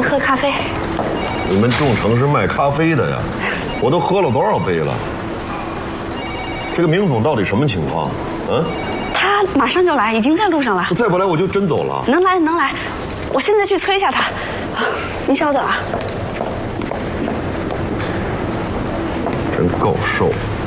您喝咖啡。 你们众诚是卖咖啡的呀？我都喝了多少杯了？这个明总到底什么情况？嗯？ 他马上就来，已经在路上了。 再不来我就真走了。 能来能来，我现在去催一下他。您稍等啊。 真够瘦。